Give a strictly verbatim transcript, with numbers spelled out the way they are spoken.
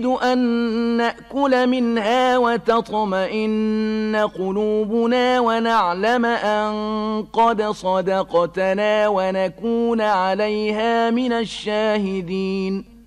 أن نأكل منها وتطمئن قلوبنا ونعلم أن قد صدقتنا ونكون عليها من الشاهدين